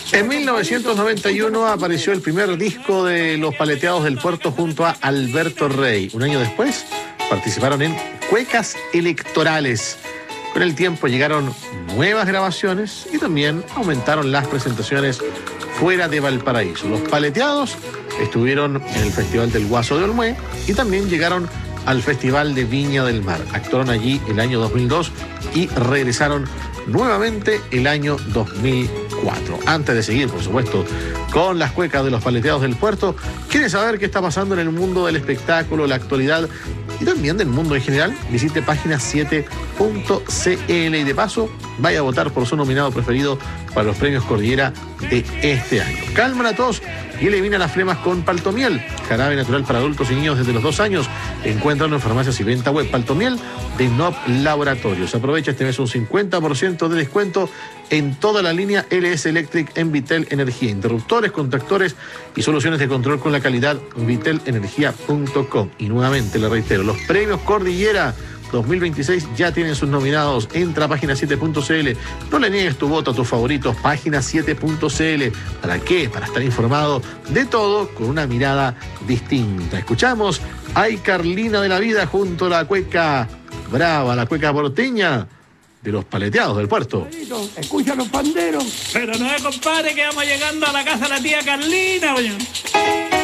En 1991 apareció el primer disco de Los Paleteados del Puerto junto a Alberto Rey. Un año después participaron en Cuecas Electorales. Con el tiempo llegaron nuevas grabaciones y también aumentaron las presentaciones fuera de Valparaíso. Los Paleteados estuvieron en el Festival del Guaso de Olmué y también llegaron al Festival de Viña del Mar. Actuaron allí el año 2002 y regresaron nuevamente el año 2004. Antes de seguir, por supuesto, con las cuecas de Los Paleteados del Puerto, ¿quiere saber qué está pasando en el mundo del espectáculo, la actualidad y también del mundo en general? Visite página7.cl y de paso vaya a votar por su nominado preferido para los premios Cordillera de este año. Calma la tos y elimina las flemas con Paltomiel, jarabe natural para adultos y niños desde los 2 años. Encuéntralo en farmacias y venta web. Paltomiel de Nop Laboratorios. Aprovecha este mes un 50% de descuento en toda la línea LS Electric en Vitel Energía. Interruptores, contactores y soluciones de control con la calidad vitelenergia.com. Y nuevamente le reitero, los premios Cordillera 2026 ya tienen sus nominados. Entra a página7.cl. No le niegues tu voto a tus favoritos. Página7.cl. ¿Para qué? Para estar informado de todo con una mirada distinta. Escuchamos Ay Carlina de la Vida junto a la cueca brava, la cueca porteña de Los Paleteados del Puerto. Escucha los panderos. Pero no es, compadre, que vamos llegando a la casa de la tía Carlina, oye.